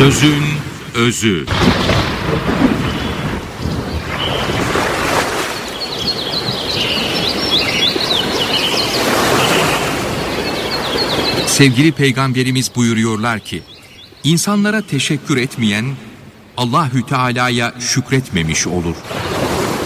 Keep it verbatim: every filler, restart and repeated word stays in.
Sözün özü. Sevgili Peygamberimiz buyuruyorlar ki, insanlara teşekkür etmeyen Allahü Teala'ya şükretmemiş olur.